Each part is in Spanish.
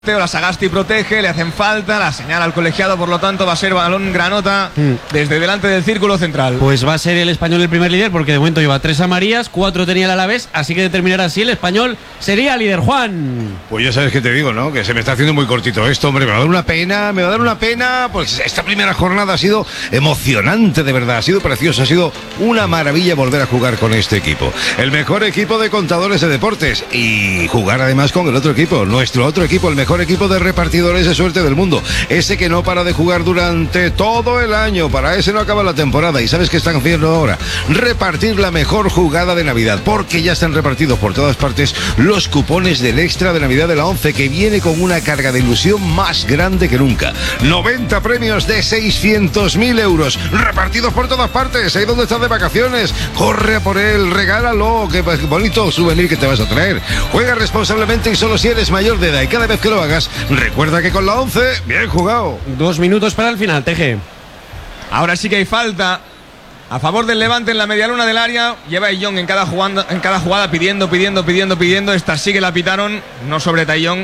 La Sagasti protege, le hacen falta, la señala al colegiado, por lo tanto va a ser balón Granota desde delante del círculo central. Pues va a ser el Español el primer líder porque de momento lleva 3 amarillas, 4 tenía el Alavés, así que de terminar así el Español sería líder. Juan. Pues ya sabes que te digo, ¿no? Que se me está haciendo muy cortito esto, hombre, me va a dar una pena, pues esta primera jornada ha sido emocionante, de verdad, ha sido preciosa, ha sido una maravilla volver a jugar con este equipo. El mejor equipo de contadores de deportes y jugar además con el otro equipo, nuestro otro equipo, el mejor equipo de repartidores de suerte del mundo, ese que no para de jugar durante todo el año, para ese no acaba la temporada. ¿Y sabes qué están haciendo ahora? Repartir la mejor jugada de Navidad, porque ya están repartidos por todas partes los cupones del extra de Navidad de la 11, que viene con una carga de ilusión más grande que nunca. 90 premios de 600.000 euros repartidos por todas partes. Ahí donde estás de vacaciones, corre a por él, regálalo, qué bonito souvenir que te vas a traer. Juega responsablemente y solo si eres mayor de edad, y cada vez que lo hagas, recuerda que con la 11, bien jugado. 2 minutos para el final, Teje. Ahora sí que hay falta a favor del Levante en la medialuna del área. Lleva Taillon en cada jugada pidiendo. Esta sí que la pitaron, no sobre Taillon.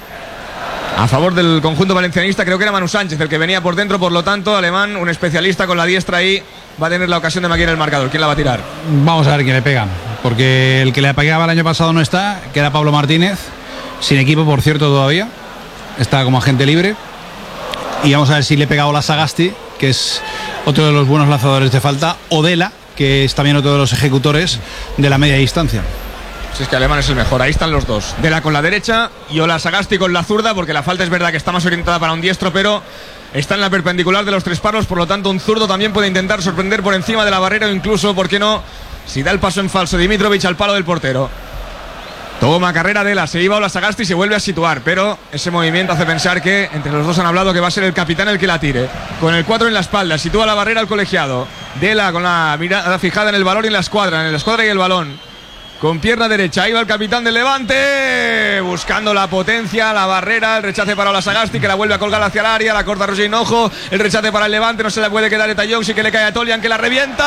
A favor del conjunto valencianista, creo que era Manu Sánchez el que venía por dentro, por lo tanto, Alemán, un especialista con la diestra ahí, va a tener la ocasión de maquillar el marcador. ¿Quién la va a tirar? Vamos a ver quién le pega, porque el que le pegaba el año pasado no está, que era Pablo Martínez, sin equipo, por cierto, todavía. Está como agente libre. Y vamos a ver si le pega Ola Sagasti, que es otro de los buenos lanzadores de falta, o Dela, que es también otro de los ejecutores de la media distancia. Si es que Alemán es el mejor, ahí están los dos. Dela con la derecha y Ola Sagasti con la zurda, porque la falta es verdad que está más orientada para un diestro, pero está en la perpendicular de los 3 palos, por lo tanto un zurdo también puede intentar sorprender por encima de la barrera, o incluso, ¿por qué no?, si da el paso en falso Dimitrovic al palo del portero. Toma carrera Dela, se iba Ola Sagasti y se vuelve a situar, pero ese movimiento hace pensar que entre los dos han hablado que va a ser el capitán el que la tire. Con el 4 en la espalda, sitúa la barrera al colegiado. Dela con la mirada fijada en el balón y en la escuadra y el balón. Con pierna derecha, ahí va el capitán del Levante, buscando la potencia, la barrera, el rechace para Ola Sagasti, que la vuelve a colgar hacia el área, la corta Roger Hinojo, el rechace para el Levante, no se le puede quedar a Taillon, sí que le cae a Tolian, que la revienta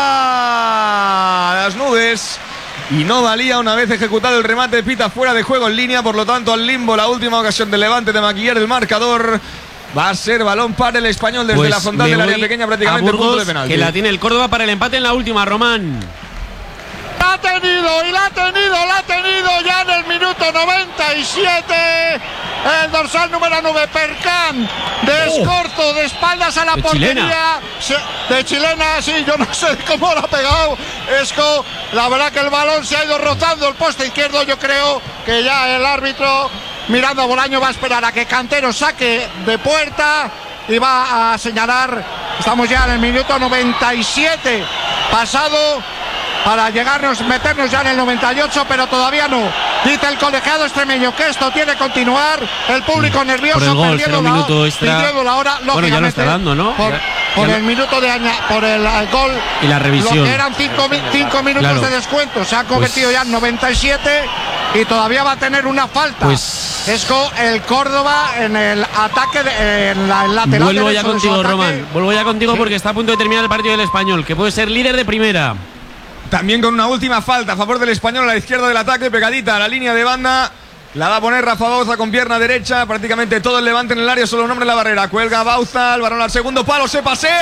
a las nubes. Y no valía, una vez ejecutado el remate, pita fuera de juego en línea, por lo tanto al limbo la última ocasión del Levante de maquillar el marcador. Va a ser balón para el Español desde pues la frontal del área pequeña, prácticamente el punto de penalti. Que la tiene el Córdoba para el empate en la última, Román. La ha tenido ya en el minuto 97 el dorsal número 9, Percán, de Escorzo, de espaldas a la portería de chilena, sí, yo no sé cómo lo ha pegado Esco, la verdad que el balón se ha ido rozando el poste izquierdo. Yo creo que ya el árbitro, mirando a Bolaño, va a esperar a que Cantero saque de puerta y va a señalar. Estamos ya en el minuto 97 pasado, para meternos ya en el 98, pero todavía no. Dice el colegiado extremeño que esto tiene que continuar. El público nervioso, por el gol, pidiendo la hora, lógicamente. Bueno, ya lo está dando, ¿no? Por el minuto de por el gol y la revisión. Lo que eran 5 minutos de descuento, se ha convertido ya en 97 y todavía va a tener una falta. Pues Esco, el Córdoba en el ataque, en el lateral. Vuelvo ya contigo, Román. Vuelvo ya contigo porque está a punto de terminar el partido del Español, que puede ser líder de primera. También con una última falta a favor del Español a la izquierda del ataque, pegadita a la línea de banda. La va a poner Rafa Bauza con pierna derecha. Prácticamente todo el Levante en el área, solo un hombre en la barrera. Cuelga Bauza, el balón al segundo palo, se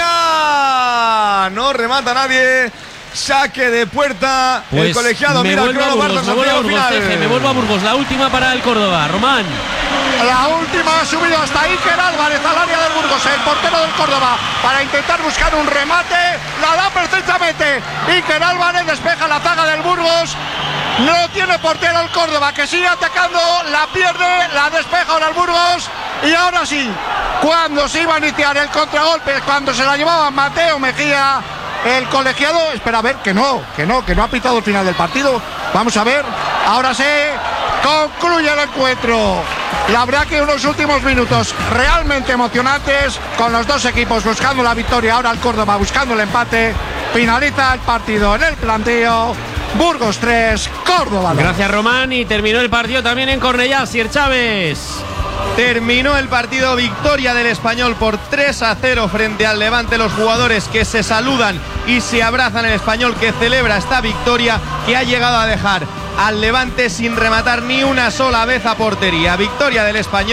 pasea. No remata nadie. Saque de puerta. Pues el colegiado me mira vuelvo a Burgos, la última para el Córdoba, Román. La última ha subido hasta Iker Álvarez al área del Burgos, el portero del Córdoba, para intentar buscar un remate. La da perfectamente Iker Álvarez, despeja la zaga del Burgos. No tiene portero el Córdoba, que sigue atacando, la pierde, la despeja ahora el Burgos. Y ahora sí, cuando se iba a iniciar el contragolpe, cuando se la llevaba Mateo Mejía, el colegiado, espera a ver que no ha pitado el final del partido. Vamos a ver, ahora se concluye el encuentro. La verdad que unos últimos minutos realmente emocionantes, con los dos equipos buscando la victoria, ahora el Córdoba buscando el empate. Finaliza el partido en el planteo. Burgos 3, Córdoba 2. Gracias, Román, y terminó el partido también en Cornellá, Sier Chávez. Terminó el partido, victoria del Español por 3-0 frente al Levante. Los jugadores que se saludan y se abrazan, el Español que celebra esta victoria que ha llegado a dejar al Levante sin rematar ni una sola vez a portería. Victoria del Español.